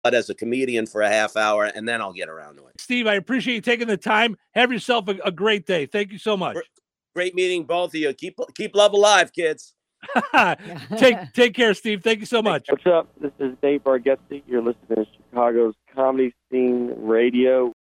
as a comedian for a half hour, and then I'll get around to it. Steve, I appreciate you taking the time. Have yourself a great day. Thank you so much. Great meeting both of you. Keep love alive, kids. Take care, Steve. Thank you so much. What's up? This is Dave Bargatze. You're listening to Chicago's Comedy Scene Radio.